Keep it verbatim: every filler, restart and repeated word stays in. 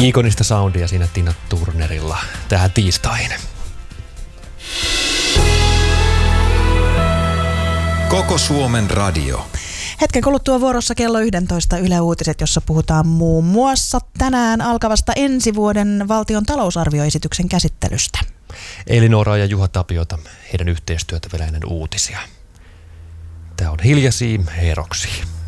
Ikonista soundia siinä Tina Turnerilla tähän tiistaihin. Koko Suomen radio. Hetken kuluttua vuorossa kello yksitoista Yle Uutiset, jossa puhutaan muun muassa tänään alkavasta ensi vuoden valtion talousarvioesityksen käsittelystä. Elinora ja Juha Tapiota, heidän yhteistyötä vielä ennen uutisia. Tämä on Hiljaisia heroksia.